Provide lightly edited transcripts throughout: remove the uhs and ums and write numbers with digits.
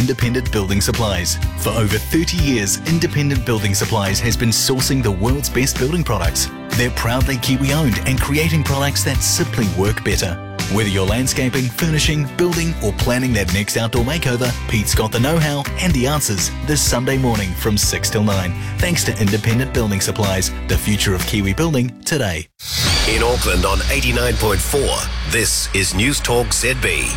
Independent Building Supplies. For over 30 years, Independent Building Supplies has been sourcing the world's best building products. They're proudly Kiwi-owned and creating products that simply work better. Whether you're landscaping, furnishing, building or planning that next outdoor makeover, Pete's got the know-how and the answers this Sunday morning from 6 till 9. Thanks to Independent Building Supplies, the future of Kiwi building today. In Auckland on 89.4, this is News Talk ZB.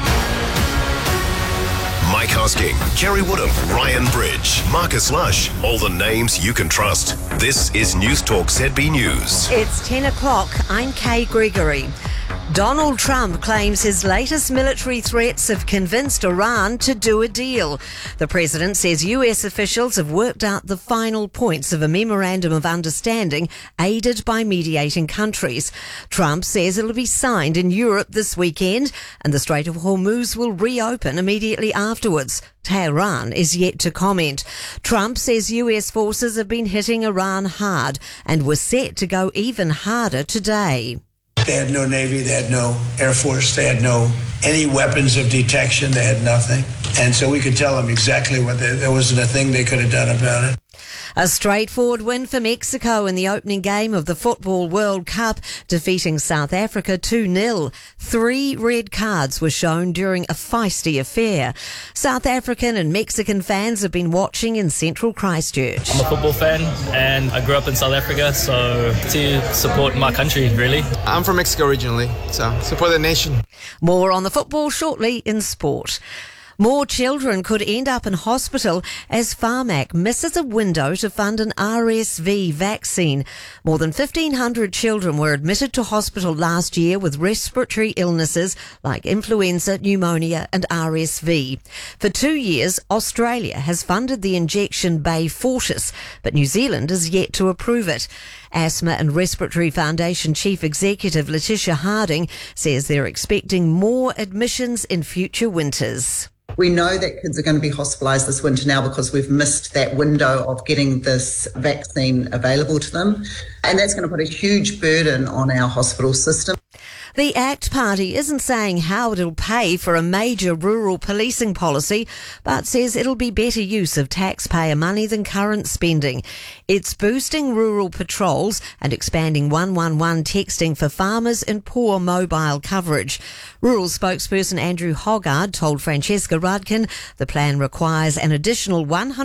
Mike Hosking, Jerry Woodham, Ryan Bridge, Marcus Lush, all the names you can trust. This is News Talk ZB News. It's 10 o'clock. I'm Kay Gregory. Donald Trump claims his latest military threats have convinced Iran to do a deal. The president says US officials have worked out the final points of a memorandum of understanding aided by mediating countries. Trump says it'll be signed in Europe this weekend and the Strait of Hormuz will reopen immediately afterwards. Tehran is yet to comment. Trump says US forces have been hitting Iran hard and were set to go even harder today. They had no Navy, they had no Air Force, they had any weapons of detection, they had nothing. And so we could tell them exactly what there wasn't a thing they could have done about it. A straightforward win for Mexico in the opening game of the Football World Cup, defeating South Africa 2-0. 3 red cards were shown during a feisty affair. South African and Mexican fans have been watching in central Christchurch. I'm a football fan and I grew up in South Africa, so to support my country, really. I'm from Mexico originally, so support the nation. More on the football shortly in sport. More children could end up in hospital as Pharmac misses a window to fund an RSV vaccine. More than 1,500 children were admitted to hospital last year with respiratory illnesses like influenza, pneumonia and RSV. For 2 years, Australia has funded the injection Beyfortus, but New Zealand is yet to approve it. Asthma and Respiratory Foundation Chief Executive Letitia Harding says they're expecting more admissions in future winters. We know that kids are going to be hospitalised this winter now because we've missed that window of getting this vaccine available to them. And that's going to put a huge burden on our hospital system. The ACT Party isn't saying how it'll pay for a major rural policing policy, but says it'll be better use of taxpayer money than current spending. It's boosting rural patrols and expanding 111 texting for farmers and poor mobile coverage. Rural spokesperson Andrew Hoggard told Francesca Rudkin the plan requires an additional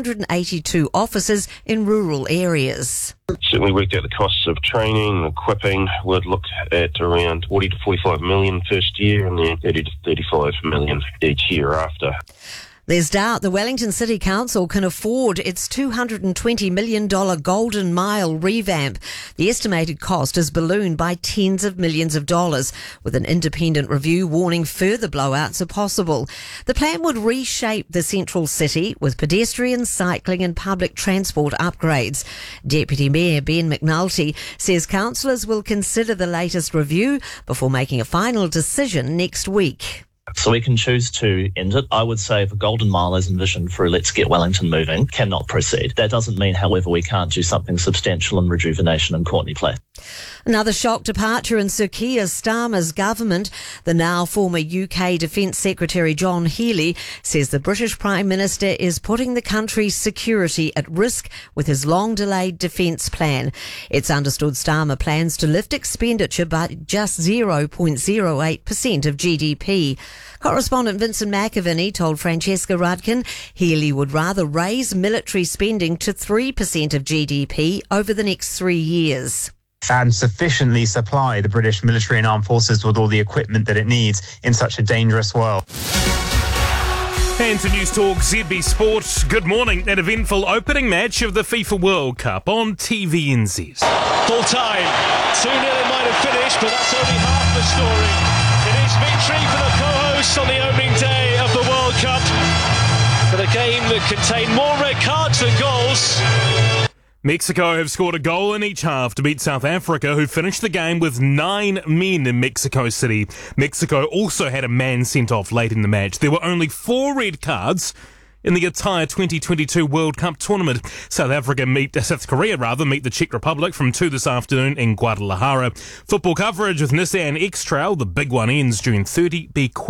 182 officers in rural areas. Certainly worked out the costs of training, equipping. We'd look at around 40 to 45 million first year and then 30 to 35 million each year after. There's doubt the Wellington City Council can afford its $220 million Golden Mile revamp. The estimated cost has ballooned by tens of millions of dollars, with an independent review warning further blowouts are possible. The plan would reshape the central city with pedestrian, cycling and public transport upgrades. Deputy Mayor Ben McNulty says councillors will consider the latest review before making a final decision next week. So we can choose to end it. I would say the Golden Mile as envisioned through Let's Get Wellington Moving cannot proceed. That doesn't mean, however, we can't do something substantial in rejuvenation in Courtenay Place. Another shock departure in Sir Keir Starmer's government. The now former UK Defence Secretary John Healey says the British Prime Minister is putting the country's security at risk with his long-delayed defence plan. It's understood Starmer plans to lift expenditure by just 0.08% of GDP. Correspondent Vincent McAviney told Francesca Rudkin Healey would rather raise military spending to 3% of GDP over the next 3 years. And sufficiently supply the British military and armed forces with all the equipment that it needs in such a dangerous world. And to News Talk ZB Sport, good morning. An eventful opening match of the FIFA World Cup on TVNZ. Full time, 2-0 it might have finished, but that's only half the story. It is victory for the co-hosts on the opening day of the World Cup. For the game that contained more red cards than goals. Mexico have scored a goal in each half to beat South Africa, who finished the game with 9 men in Mexico City. Mexico also had a man sent off late in the match. There were only 4 red cards in the entire 2022 World Cup tournament. South Korea meet the Czech Republic from 2 this afternoon in Guadalajara. Football coverage with Nissan X-Trail. The big one ends June 30. Be quick.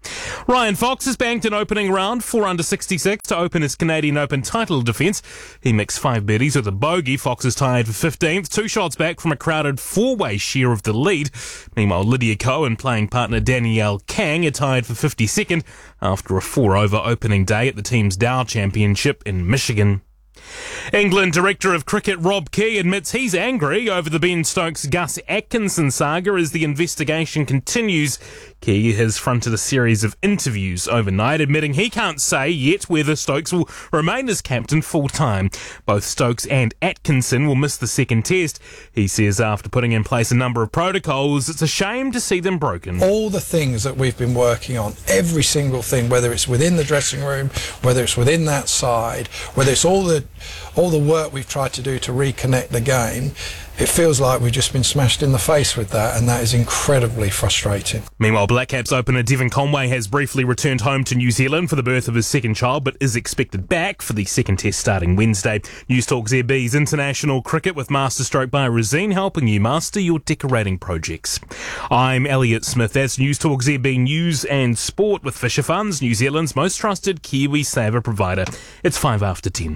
Ryan Fox has banked an opening round 4 under 66 to open his Canadian Open title defence. He mixed 5 birdies with a bogey. Fox is tied for 15th, 2 shots back from a crowded 4-way share of the lead. Meanwhile, Lydia Ko and playing partner Danielle Kang are tied for 52nd after a 4-over opening day at the team's Dow Championship in Michigan. England Director of Cricket Rob Key admits he's angry over the Ben Stokes-Gus Atkinson saga as the investigation continues. Key has fronted a series of interviews overnight, admitting he can't say yet whether Stokes will remain as captain full-time. Both Stokes and Atkinson will miss the second test. He says after putting in place a number of protocols, it's a shame to see them broken. All the things that we've been working on, every single thing, whether it's within the dressing room, whether it's within that side, whether it's all the work we've tried to do to reconnect the game, it feels like we've just been smashed in the face with that, and that is incredibly frustrating. Meanwhile, Black Caps opener Devon Conway has briefly returned home to New Zealand for the birth of his second child, but is expected back for the second test starting Wednesday. News Talk ZB's international cricket with Masterstroke by Resine, helping you master your decorating projects. I'm Elliot Smith. That's News Talk ZB News and Sport with Fisher Funds, New Zealand's most trusted Kiwi saver provider. It's 5 after 10.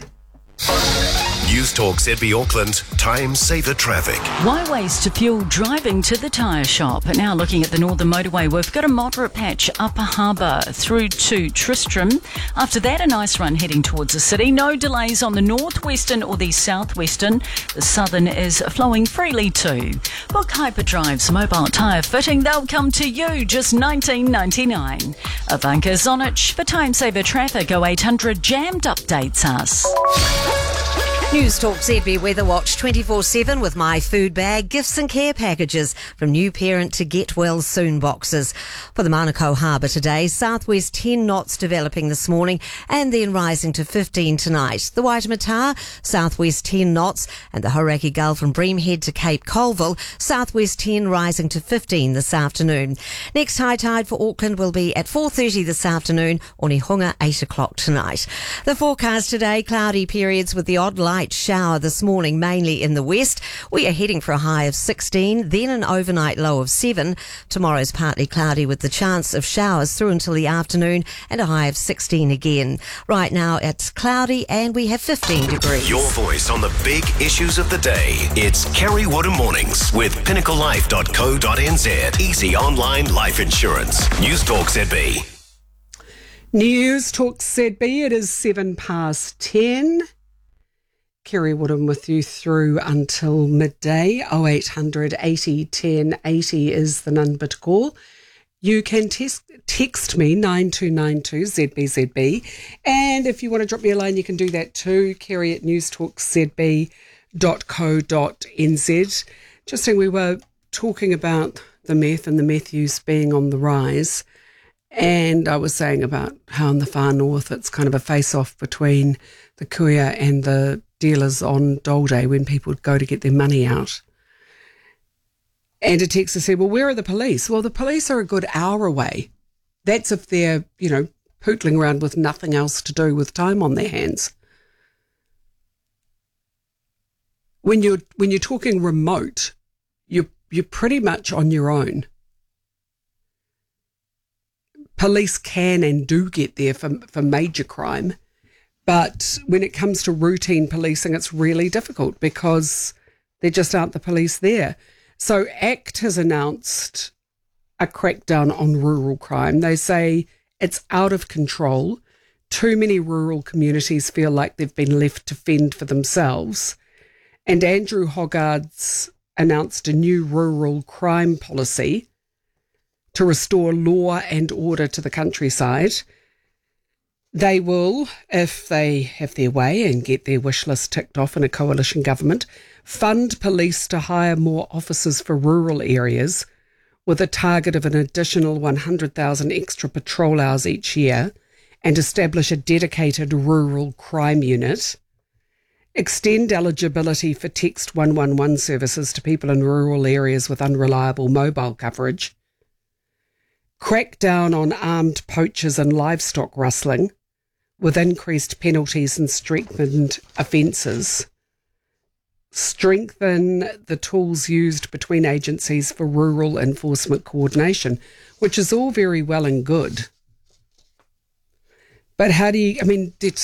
News Talk ZB Auckland, time saver traffic. Why waste fuel driving to the tyre shop? Now looking at the Northern Motorway, we've got a moderate patch Upper Harbour through to Tristram. After that, a nice run heading towards the city. No delays on the northwestern or the southwestern. The southern is flowing freely too. Book Hyperdrive's mobile tyre fitting. They'll come to you just $19.99. Ivanka Zonich for time saver traffic. 0800 Jammed updates us. News Talk ZB Weather Watch 24/7 with My Food Bag, gifts and care packages from new parent to get well soon boxes. For the Manukau Harbour today, southwest 10 knots developing this morning and then rising to 15 tonight. The Waitemata, southwest 10 knots, and the Hauraki Gulf from Breamhead to Cape Colville, southwest 10 rising to 15 this afternoon. Next high tide for Auckland will be at 4:30 this afternoon, Onehunga 8 o'clock tonight. The forecast today, cloudy periods with the odd light shower this morning, mainly in the west. We are heading for a high of 16, then an overnight low of 7. Tomorrow's partly cloudy with the chance of showers through until the afternoon and a high of 16 again. Right now it's cloudy and we have 15 degrees. Your voice on the big issues of the day. It's Kerry Woodham Mornings with pinnaclelife.co.nz. Easy online life insurance. News Talk ZB. News Talk ZB. It is 7 past 10. Kerry Woodham with you through until midday. 0800 80 10 80 is the number to call. You can text me 9292 ZBZB. And if you want to drop me a line, you can do that too. Kerry at newstalkzb.co.nz. Just saying, we were talking about the meth and the meth use being on the rise. And I was saying about how in the far north it's kind of a face-off between the kuia and the dealers on Dole Day when people would go to get their money out. And a texter said, well, where are the police? Well, the police are a good hour away. That's if they're, pootling around with nothing else to do with time on their hands. When you're talking remote, you're pretty much on your own. Police can and do get there for major crime. But when it comes to routine policing, it's really difficult because there just aren't the police there. So ACT has announced a crackdown on rural crime. They say it's out of control. Too many rural communities feel like they've been left to fend for themselves. And Andrew Hogarth's announced a new rural crime policy to restore law and order to the countryside. They will, if they have their way and get their wish list ticked off in a coalition government, fund police to hire more officers for rural areas with a target of an additional 100,000 extra patrol hours each year and establish a dedicated rural crime unit. Extend eligibility for text 111 services to people in rural areas with unreliable mobile coverage. Crack down on armed poachers and livestock rustling with increased penalties and strengthened offences. Strengthen the tools used between agencies for rural enforcement coordination, which is all very well and good. But how do you, I mean,